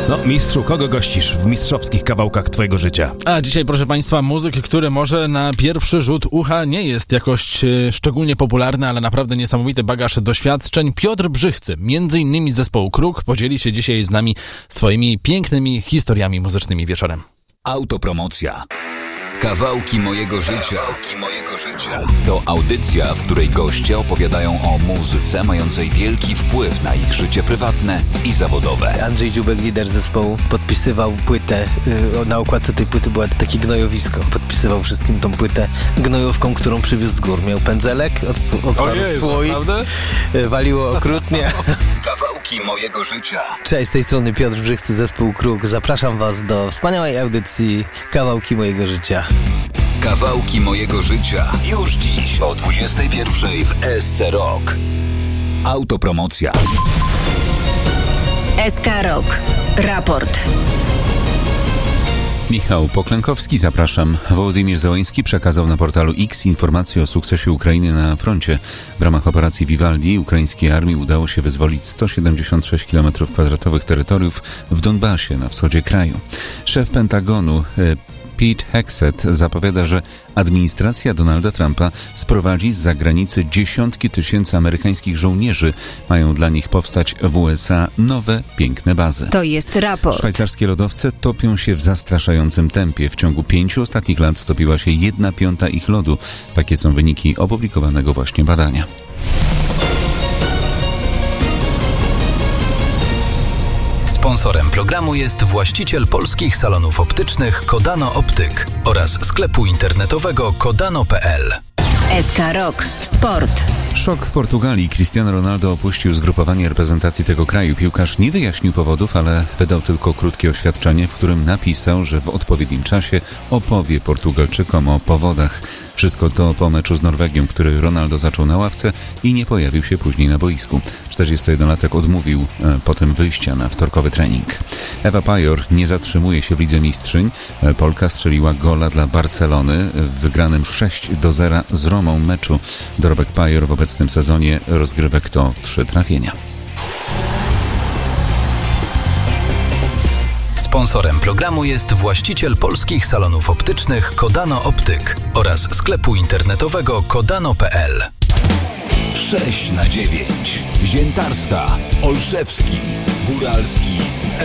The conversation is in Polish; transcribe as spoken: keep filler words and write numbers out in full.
No, mistrzu, kogo gościsz w mistrzowskich kawałkach twojego życia? A dzisiaj, proszę Państwa, muzyk, który może na pierwszy rzut ucha nie jest jakoś e, szczególnie popularny, ale naprawdę niesamowity bagaż doświadczeń. Piotr Brzychcy, między innymi z zespołu Kruk, podzieli się dzisiaj z nami swoimi pięknymi historiami muzycznymi wieczorem. Autopromocja. Kawałki mojego życia. Kawałki mojego życia. To audycja, w której goście opowiadają o muzyce mającej wielki wpływ na ich życie prywatne i zawodowe. Andrzej Dziubek, lider zespołu, podpisywał płytę. Yy, na okładce tej płyty było takie gnojowisko. Podpisywał wszystkim tą płytę gnojówką, którą przywiózł z gór. Miał pędzelek, od, odparł słoik, yy, waliło okrutnie. Kawałki mojego życia. Cześć, z tej strony Piotr Brzychcy, zespół Kruk. Zapraszam Was do wspaniałej audycji Kawałki mojego życia. Kawałki mojego życia. Już dziś o dwudziestej pierwszej w S C Rock. Autopromocja. S K Rock. Raport. Michał Poklękowski, zapraszam. Wołodymyr Zełański przekazał na portalu X informacje o sukcesie Ukrainy na froncie. W ramach operacji Vivaldi ukraińskiej armii udało się wyzwolić sto siedemdziesiąt sześć kilometrów kwadratowych terytoriów w Donbasie na wschodzie kraju. Szef Pentagonu Pete Hegseth zapowiada, że administracja Donalda Trumpa sprowadzi z zagranicy dziesiątki tysięcy amerykańskich żołnierzy. Mają dla nich powstać w U S A nowe, piękne bazy. To jest raport. Szwajcarskie lodowce topią się w zastraszającym tempie. W ciągu pięciu ostatnich lat stopiła się jedna piąta ich lodu. Takie są wyniki opublikowanego właśnie badania. Sponsorem programu jest właściciel polskich salonów optycznych Kodano Optyk oraz sklepu internetowego kodano kropka p l. S K Rock. Sport. Szok w Portugalii. Cristiano Ronaldo opuścił zgrupowanie reprezentacji tego kraju. Piłkarz nie wyjaśnił powodów, ale wydał tylko krótkie oświadczenie, w którym napisał, że w odpowiednim czasie opowie Portugalczykom o powodach. Wszystko to po meczu z Norwegią, który Ronaldo zaczął na ławce i nie pojawił się później na boisku. czterdziestojednolatek odmówił e, potem wyjścia na wtorkowy trening. Ewa Pajor nie zatrzymuje się w Lidze Mistrzyń. E, Polka strzeliła gola dla Barcelony w wygranym sześć do zera z Romą meczu. Dorobek Pajor w obecnym sezonie rozgrywek to trzy trafienia. Sponsorem programu jest właściciel polskich salonów optycznych Kodano Optyk oraz sklepu internetowego kodano kropka p l. sześć na dziewięć. Ziętarska, Olszewski, Góralski w